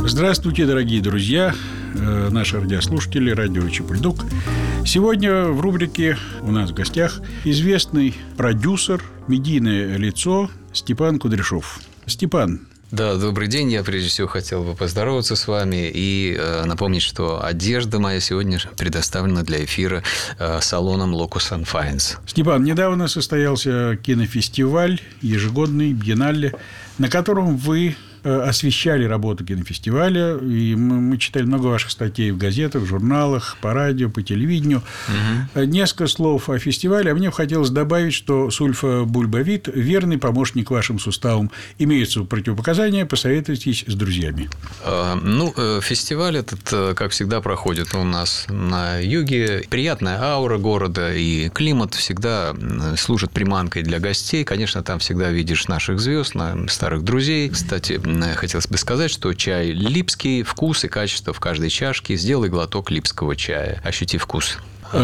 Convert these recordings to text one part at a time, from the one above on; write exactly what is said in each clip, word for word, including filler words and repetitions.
Здравствуйте, дорогие друзья, наши радиослушатели, радио Чепульдук. Сегодня в рубрике у нас в гостях известный продюсер, медийное лицо Степан Кудряшов. Степан. Да, добрый день. Я прежде всего хотел бы поздороваться с вами и э, напомнить, что одежда моя сегодня предоставлена для эфира э, салоном Locus and Finds. Степан, недавно состоялся кинофестиваль, ежегодный, биеннале, на котором вы освещали работу кинофестиваля, и мы, мы читали много ваших статей в газетах, в журналах, по радио, по телевидению. Угу. Несколько слов о фестивале, а мне хотелось добавить, что сульфабульбавид – верный помощник вашим суставам. Имеются противопоказания, посоветуйтесь с друзьями. А, ну, фестиваль этот, как всегда, проходит у нас на юге. Приятная аура города и климат всегда служат приманкой для гостей. Конечно, там всегда видишь наших звезд, старых друзей. Кстати, хотелось бы сказать, что чай липский, вкус и качество в каждой чашке. Сделай глоток липского чая, ощути вкус.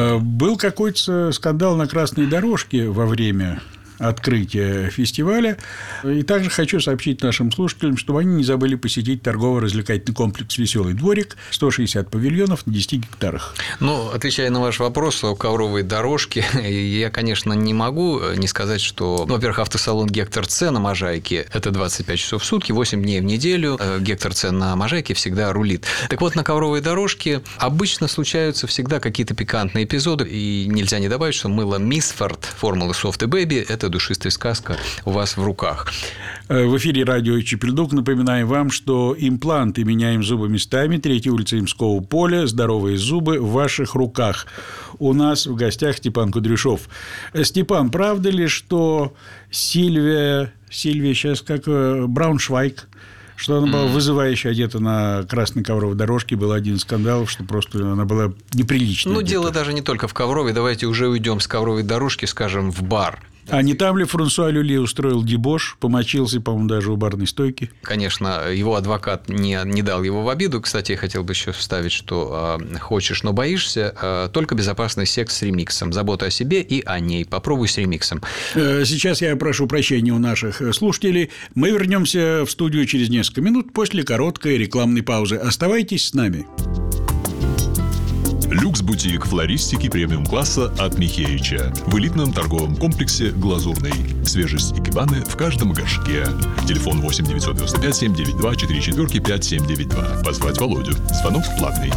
Был какой-то скандал на красной дорожке во время открытия фестиваля. И также хочу сообщить нашим слушателям, чтобы они не забыли посетить торгово-развлекательный комплекс «Веселый дворик», сто шестьдесят павильонов на десяти гектарах. Ну, отвечая на ваш вопрос о ковровой дорожке, я, конечно, не могу не сказать, что, ну, во-первых, автосалон «Гектор Ц» на Можайке – это двадцать пять часов в сутки, восемь дней в неделю. «Гектор Ц» на Можайке всегда рулит. Так вот, на ковровой дорожке обычно случаются всегда какие-то пикантные эпизоды, и нельзя не добавить, что мыло Мисфорд формулы Soft Baby – это душистая сказка у вас в руках. В эфире радио Чепельдук. Напоминаем вам, что импланты меняем зубы местами. Третья улица Имского поля. Здоровые зубы в ваших руках. У нас в гостях Степан Кудряшов. Степан, правда ли, что Сильвия, Сильвия сейчас как Брауншвайг, что она была вызывающе одета на красной ковровой дорожке, был один из скандалов, что просто она была неприличной. Ну, одета. Дело даже не только в ковровой. Давайте уже уйдем с ковровой дорожки, скажем, в бар. А не там ли Франсуа Люлье устроил дебош, помочился, по-моему, даже у барной стойки? Конечно, его адвокат не, не дал его в обиду. Кстати, я хотел бы еще вставить, что э, хочешь, но боишься, э, только безопасный секс с ремиксом. Забота о себе и о ней. Попробуй с ремиксом. Сейчас я прошу прощения у наших слушателей. Мы вернемся в студию через несколько минут после короткой рекламной паузы. Оставайтесь с нами. Люкс-бутик флористики премиум-класса от Михеича. В элитном торговом комплексе «Глазурный». Свежесть икебаны в каждом горшке. Телефон восемь девятьсот девяносто пять семь девять два четыре четыре пять семь девять два. Позвать Володю. Звонок платный.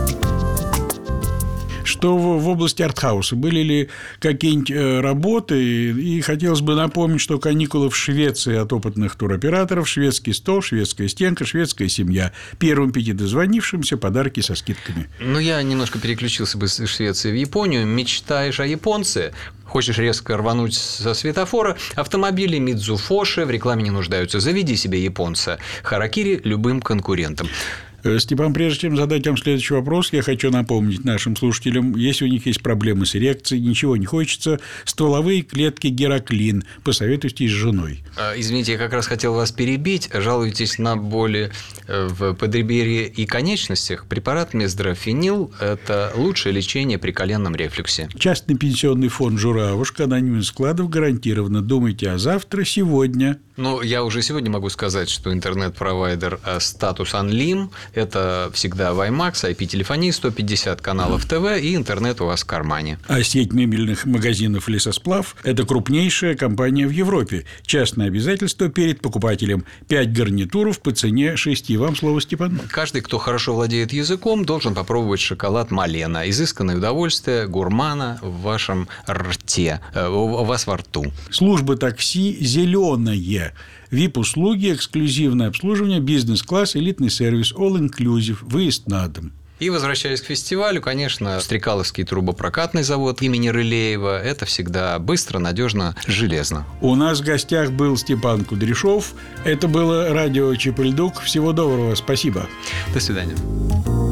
Что в области артхауса? Были ли какие-нибудь работы? И хотелось бы напомнить, что каникулы в Швеции от опытных туроператоров, шведский стол, шведская стенка, шведская семья. Первым пяти дозвонившимся подарки со скидками. Ну, я немножко переключился бы с Швеции в Японию. Мечтаешь о японце? Хочешь резко рвануть со светофора? Автомобили Мидзуфоши в рекламе не нуждаются. Заведи себе японца. Харакири любым конкурентам. Степан, прежде чем задать вам следующий вопрос, я хочу напомнить нашим слушателям, если у них есть проблемы с эрекцией, ничего не хочется, стволовые клетки Гераклин. Посоветуйтесь с женой. Извините, я как раз хотел вас перебить. Жалуетесь на боли в подреберье и конечностях. Препарат Месдрофенил – это лучшее лечение при коленном рефлюксе. Частный пенсионный фонд «Журавушка», анонимность вкладов гарантированно. Думайте о завтра, сегодня. Ну, я уже сегодня могу сказать, что интернет-провайдер «Статус Анлим» – это всегда Ваймакс, ай пи-телефония, сто пятьдесят каналов ТВ и интернет у вас в кармане. А сеть мебельных магазинов «Лесосплав» – это крупнейшая компания в Европе. Частное обязательство перед покупателем. Пять гарнитуров по цене шести. Вам слово, Степан. Каждый, кто хорошо владеет языком, должен попробовать шоколад Малена. Изысканное удовольствие гурмана в вашем рте, у вас во рту. Служба такси «Зеленое». ви ай пи-услуги, эксклюзивное обслуживание, бизнес-класс, элитный сервис, all-inclusive, выезд на дом. И, возвращаясь к фестивалю, конечно, Стрекаловский трубопрокатный завод имени Рылеева – это всегда быстро, надежно, железно. У нас в гостях был Степан Кудряшов. Это было радио Чепельдук. Всего доброго. Спасибо. До свидания.